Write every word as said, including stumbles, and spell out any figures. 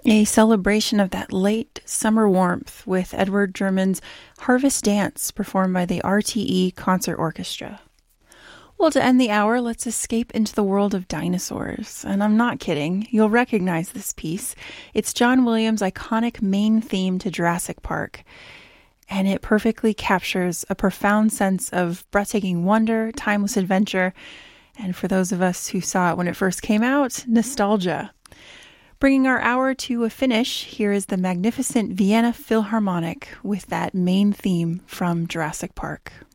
A celebration of that late summer warmth with Edward German's Harvest Dance performed by the R T E Concert Orchestra. Well, to end the hour, let's escape into the world of dinosaurs. And I'm not kidding. You'll recognize this piece. It's John Williams' iconic main theme to Jurassic Park. And it perfectly captures a profound sense of breathtaking wonder, timeless adventure, and for those of us who saw it when it first came out, nostalgia. Bringing our hour to a finish, here is the magnificent Vienna Philharmonic with that main theme from Jurassic Park.